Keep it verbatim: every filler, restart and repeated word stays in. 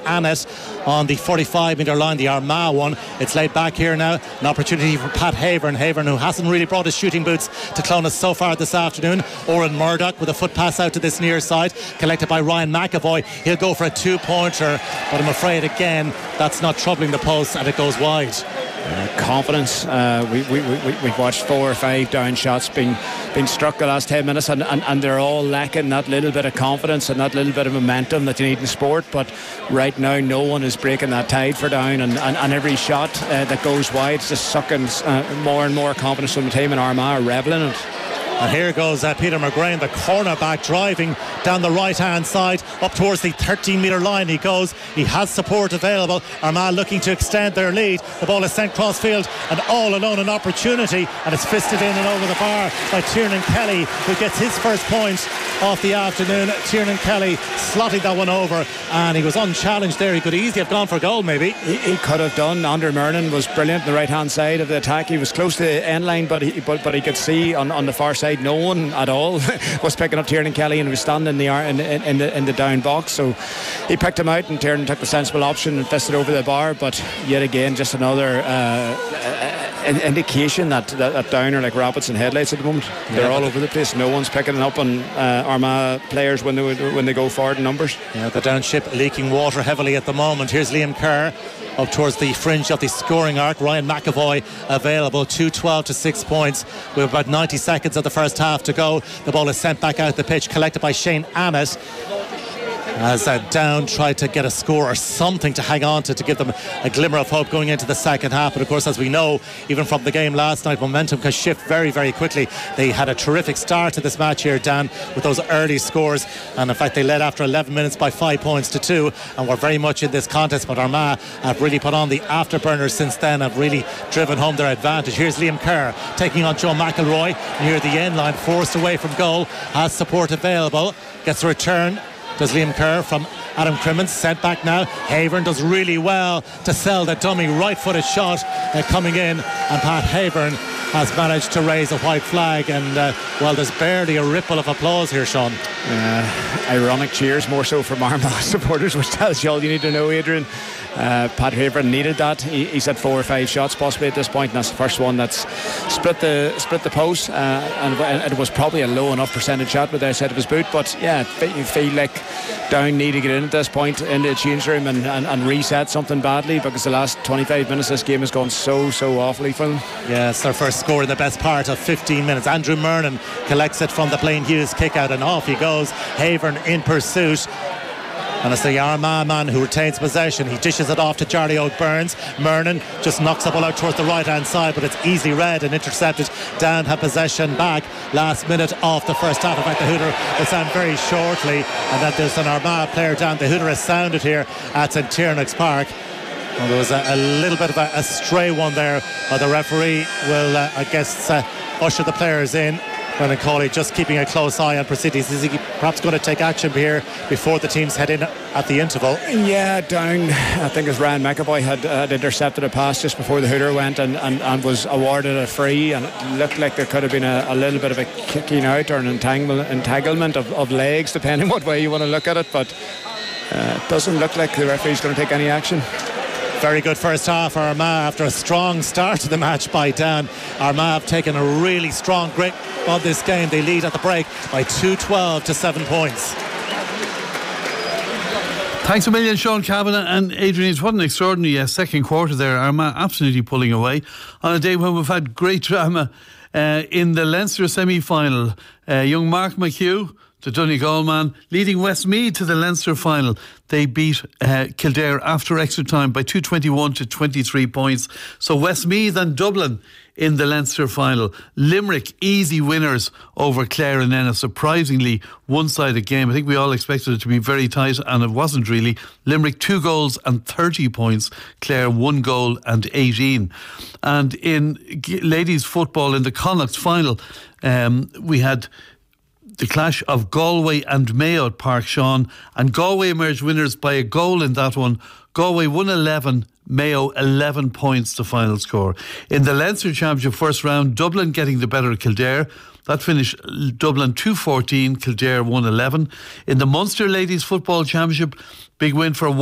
Annett on the forty-five metre line, the Armagh one. It's laid back here now. An opportunity for Pat Havern. Havern, who hasn't really brought his shooting boots to Clonus so far this afternoon. Oren Murdoch with a foot pass out to this near side, collected by Ryan McAvoy. He'll go for a two-pointer, but I'm afraid again that's not troubling the post, and it goes wide. Uh, confidence. Uh, we, we, we, we've watched four or five down shots being, being struck the last ten minutes, and, and, and they're all lacking that little bit of confidence and that little bit of momentum that you need in sport. But right now, no one is breaking that tide for Down, and, and, and every shot uh, that goes wide is just sucking uh, more and more confidence from the team, and Armagh are reveling it. And here goes uh, Peter McGrain, the cornerback, driving down the right hand side up towards the thirteen metre line. He goes, he has support available. Armagh looking to extend their lead. The ball is sent cross field, and all alone an opportunity, and it's fisted in and over the bar by Tiernan Kelly, who gets his first point off the afternoon. Tiernan Kelly slotting that one over, and he was unchallenged there. He could easily have gone for a goal, maybe. He, he could have done. Andrew Mernon was brilliant on the right hand side of the attack. He was close to the end line, but he, but, but he could see on, on the far side no one at all was picking up Tiernan Kelly, and he was standing in the, in, in, in the in the down box, so he picked him out, and Tiernan took the sensible option and fisted over the bar. But yet again, just another uh, indication that, that, that Down are like rabbits in headlights at the moment. They're yeah, all over the place. No one's picking it up on uh, Armagh players when they when they go forward in numbers. Yeah, the Down ship leaking water heavily at the moment. Here's Liam Kerr up towards the fringe of the scoring arc. Ryan McAvoy available, two twelve to six points with about ninety seconds of the first half to go. The ball is sent back out the pitch, collected by Shane Annett, as uh, Down tried to get a score or something to hang on to to give them a glimmer of hope going into the second half. But of course, as we know, even from the game last night, momentum can shift very, very quickly. They had a terrific start to this match here, Dan, with those early scores, and in fact they led after eleven minutes by five points to two, and were very much in this contest. But Armagh have really put on the afterburners since then, have really driven home their advantage. Here's Liam Kerr taking on Joe McElroy near the end line, forced away from goal, has support available, gets a return. Does Liam Kerr from Adam Crimmins, sent back now. Havern does really well to sell the dummy right-footed shot uh, coming in, and Pat Havern has managed to raise a white flag, and uh, well, there's barely a ripple of applause here, Sean. Uh, ironic cheers, more so from Armagh supporters, which tells you all you need to know, Adrian. Uh, Pat Havern needed that. He, he's had four or five shots possibly at this point, and that's the first one that's split the split the post, uh, and, and it was probably a low enough percentage shot with the outside of his boot. But yeah, you feel like Down need to get in at this point into the change room and, and, and reset something badly, because the last twenty-five minutes of this game has gone so so awfully for them. Yeah, it's their first score in the best part of fifteen minutes. Andrew Mernon collects it from the Blaine Hughes kick out, and off he goes. Havern in pursuit, and it's the Armagh man who retains possession. He dishes it off to Charlie O'Byrne. Mernon just knocks the ball out towards the right hand side, but it's easily read and intercepted. Down have possession back last minute of the first half. In fact, the hooter will sound very shortly, and that there's an Armagh player down. The hooter has sounded here at St Tiernax Park. Well, there was a, a little bit of a, a stray one there, but the referee will uh, I guess uh, usher the players in. Brendan Cawley just keeping a close eye on proceedings. Is he perhaps going to take action here before the teams head in at the interval? Yeah, Down, I think as Ryan McAvoy had, had intercepted a pass just before the hooter went, and, and, and was awarded a free, and it looked like there could have been a, a little bit of a kicking out or an entangle, entanglement of, of legs, depending what way you want to look at it. But uh, it doesn't look like the referee's going to take any action. Very good first half for Armagh after a strong start to the match by Down. Armagh have taken a really strong grip on this game. They lead at the break by two twelve to seven points. Thanks a million, Sean Cavanagh and Adrian. What an extraordinary uh, second quarter there. Armagh absolutely pulling away on a day when we've had great drama uh, in the Leinster semi-final. Uh, young Mark McHugh, the Donegal man, leading Westmeath to the Leinster final. They beat uh, Kildare after extra time by two twenty-one to twenty-three points. So Westmeath and Dublin in the Leinster final. Limerick easy winners over Clare and Ennis. Surprisingly one-sided game. I think we all expected it to be very tight, and it wasn't really. Limerick two goals and thirty points. Clare one goal and eighteen. And in ladies football in the Connacht final, um, we had the clash of Galway and Mayo at Park Sean, and Galway emerged winners by a goal in that one. Galway won eleven, Mayo eleven points the final score. In the Leinster Championship first round, Dublin getting the better of Kildare. That finished Dublin two fourteen, Kildare one eleven. In the Munster Ladies Football Championship, big win for